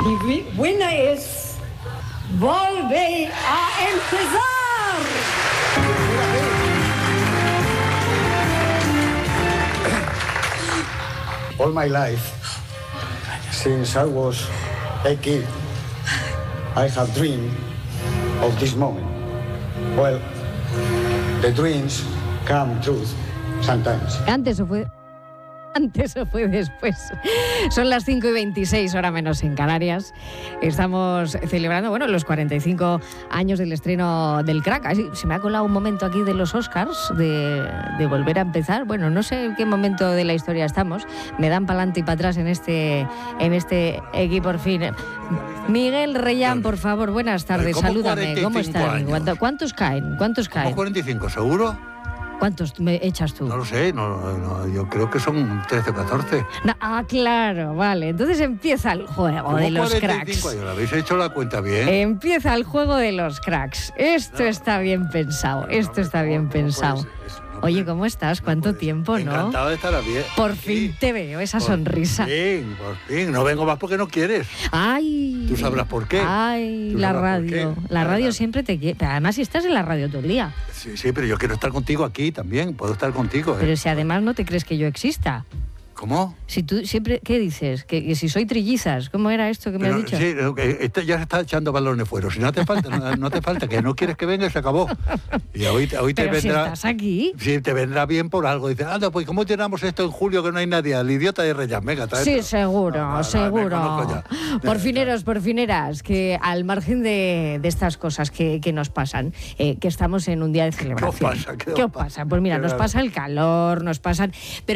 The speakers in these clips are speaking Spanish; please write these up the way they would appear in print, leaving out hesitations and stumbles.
Y buena es, volver a empezar. All my life, since I was a kid, I have dreamed of this moment. Well, the dreams come true sometimes. Antes o fue después. Son las 5:26, hora menos en Canarias. Estamos celebrando, los 45 años del estreno del Crack. Así, se me ha colado un momento aquí de los Oscars, de volver a empezar. Bueno, no sé en qué momento de la historia estamos. Me dan para adelante y para atrás en este equipo, por fin. Miguel Reyán, por favor, buenas tardes. Salúdame. ¿Cómo estás? ¿Cuántos caen? ¿Cómo 45, seguro? ¿Cuántos me echas tú? No lo sé, yo creo que son 13 o 14. Claro, vale. Entonces empieza el juego de los 45 cracks. años, ¿habéis hecho la cuenta bien? Empieza el juego de los cracks. Esto está bien pensado, pensado. Oye, ¿cómo estás? ¿Cuánto tiempo, no? Encantado de estar bien. Por fin te veo esa sonrisa. Por fin. No vengo más porque no quieres. Ay. Tú sabrás por qué. Ay, la radio. La radio siempre te quiere. Pero además, si estás en la radio todo el día. Sí, pero yo quiero estar contigo aquí también. Puedo estar contigo. Pero si además no te crees que yo exista. ¿Cómo? Si tú siempre, ¿qué dices? Que si soy trillizas, ¿cómo era esto que me has dicho? Sí, ya se está echando balones fuera. Si no te falta, que no quieres que venga y se acabó. Y hoy te pero vendrá. Si estás aquí. Sí, te vendrá bien por algo. Dices, anda, pues ¿cómo llenamos esto en julio que no hay nadie? El idiota de Reyán, venga, trae. Sí, seguro. Por fineras, que al margen de estas cosas que nos pasan, que estamos en un día de celebración. ¿Qué os pasa? Pues mira, nos pasa el calor, nos pasa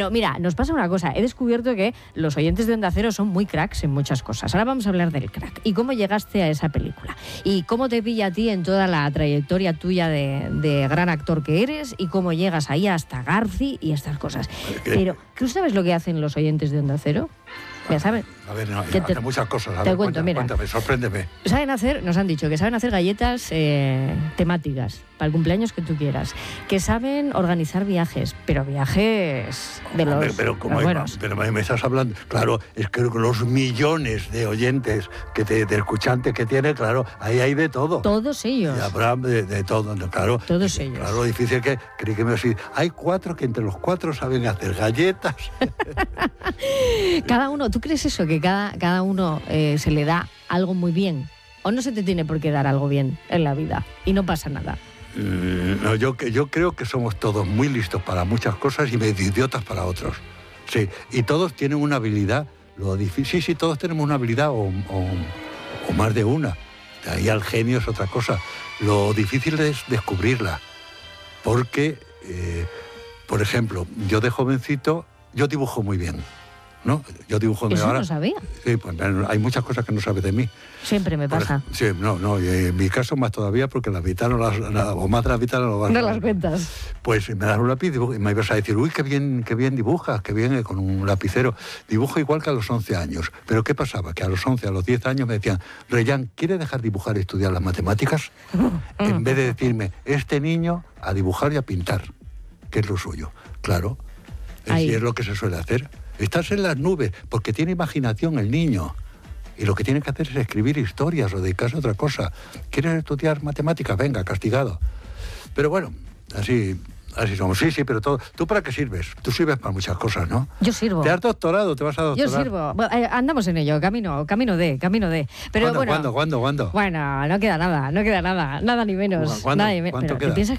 una cosa. He descubierto que los oyentes de Onda Cero son muy cracks en muchas cosas. Ahora vamos a hablar del Crack y cómo llegaste a esa película y cómo te pilla a ti en toda la trayectoria tuya de gran actor que eres y cómo llegas ahí hasta Garci y estas cosas. Pero, ¿tú sabes lo que hacen los oyentes de Onda Cero? Ya sabes. A ver, hacen muchas cosas. Te cuento, mira. Cuéntame, sorpréndeme. Nos han dicho que saben hacer galletas temáticas para el cumpleaños que tú quieras, que saben organizar viajes, pero viajes de los buenos. Pero me estás hablando, claro, es que los millones de oyentes, de escuchantes que tiene, claro, ahí hay de todo. Todos ellos. Y habrá de todo, claro. Todos ellos. Claro, difícil que creí que me decís, hay 4 que entre los 4 saben hacer galletas. Cada uno, ¿tú crees eso? Que cada uno se le da algo muy bien. ¿O no se te tiene por qué dar algo bien en la vida? Y no pasa nada. No, yo creo que somos todos muy listos para muchas cosas y medio idiotas para otros. Sí, y todos tienen una habilidad. Lo difícil, sí, todos tenemos una habilidad o más de una. De ahí al genio es otra cosa. Lo difícil es descubrirla. Porque, por ejemplo, yo de jovencito, yo dibujo muy bien. ¿No? Yo dibujo ¿Eso ahora. no sabía? Sí, pues hay muchas cosas que no sabes de mí. Siempre me pasa. Sí, y en mi caso más todavía porque la mitad o más de la mitad no lo vas a... No las cuentas. Pues me das un lápiz y me ibas a decir, uy, qué bien dibujas, qué bien con un lapicero. Dibujo igual que a los 11 años. Pero ¿qué pasaba? Que a los 11, a los 10 años me decían, Reyán, ¿quiere dejar dibujar y estudiar las matemáticas? En vez de decirme, este niño a dibujar y a pintar, que es lo suyo. Claro, es lo que se suele hacer. Estás en las nubes, porque tiene imaginación el niño. Y lo que tiene que hacer es escribir historias o dedicarse a otra cosa. ¿Quieres estudiar matemáticas? Venga, castigado. Pero bueno, así somos. Sí, pero todo. ¿Tú para qué sirves? Tú sirves para muchas cosas, ¿no? Yo sirvo. ¿Te has doctorado? ¿Te vas a doctorar? Yo sirvo. Bueno, andamos en ello, camino de. Pero ¿Cuándo? Bueno, no queda nada ni menos. ¿Cuándo Pero queda? ¿Piensas